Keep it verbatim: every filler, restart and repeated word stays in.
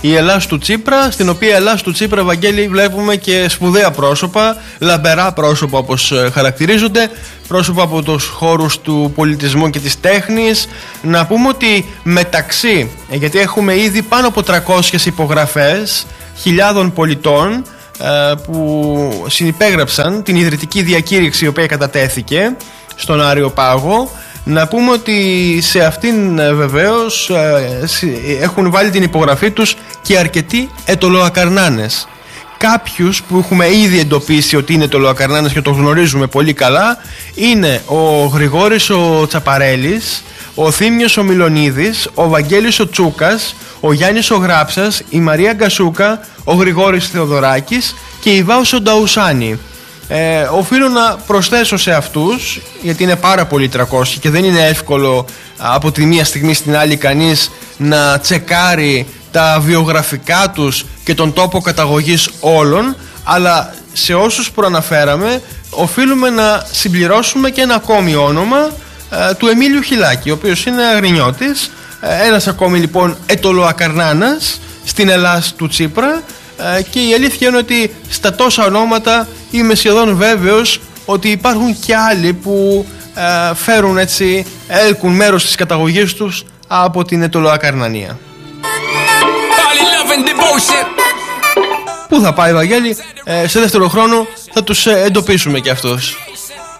η Ελλάς του Τσίπρα, στην οποία Ελλάς του Τσίπρα, Βαγγέλη, βλέπουμε και σπουδαία πρόσωπα, λαμπερά πρόσωπα όπως χαρακτηρίζονται, πρόσωπα από τους χώρους του πολιτισμού και της τέχνης. Να πούμε ότι μεταξύ, γιατί έχουμε ήδη πάνω από τριακόσιες υπογραφές χιλιάδων πολιτών που συνυπέγραψαν την ιδρυτική διακήρυξη η οποία κατατέθηκε στον Άριο Πάγο. Να πούμε ότι σε αυτήν βεβαίως έχουν βάλει την υπογραφή τους και αρκετοί ετωλοακαρνάνες. Κάποιους που έχουμε ήδη εντοπίσει ότι είναι ετωλοακαρνάνες και το γνωρίζουμε πολύ καλά είναι ο Γρηγόρης ο Τσαπαρέλης, ο Θήμιος ο Μιλονίδης, ο Βαγγέλης ο Τσούκας, ο Γιάννης ο Γράψας, η Μαρία Γκασούκα, ο Γρηγόρης Θεοδωράκης και η Βάος ο Νταουσάνη. Ε, οφείλω να προσθέσω σε αυτούς, γιατί είναι πάρα πολύ τριακόσιοι και δεν είναι εύκολο από τη μία στιγμή στην άλλη κανείς να τσεκάρει τα βιογραφικά τους και τον τόπο καταγωγής όλων, αλλά σε όσους προαναφέραμε οφείλουμε να συμπληρώσουμε και ένα ακόμη όνομα ε, του Εμίλιου Χιλάκη, ο οποίος είναι Αγρινιώτης, ε, ένας ακόμη λοιπόν ετωλοακαρνάνας στην Ελλάς του Τσίπρα. Και η αλήθεια είναι ότι στα τόσα ονόματα είμαι σχεδόν βέβαιος ότι υπάρχουν και άλλοι που ε, φέρουν έτσι, έλκουν μέρος της καταγωγής τους από την ετωλοακαρνανία. Πού θα πάει, Βαγγέλη? Ε, σε δεύτερο χρόνο θα τους εντοπίσουμε και αυτούς.